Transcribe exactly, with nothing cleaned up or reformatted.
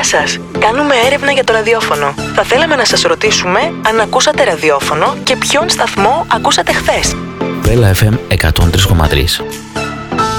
σας. Κάνουμε έρευνα για το ραδιόφωνο. Θα θέλαμε να σας ρωτήσουμε αν ακούσατε ραδιόφωνο και ποιον σταθμό ακούσατε χθες. Βέλα εφ εμ εκατόν τρία κόμμα τρία.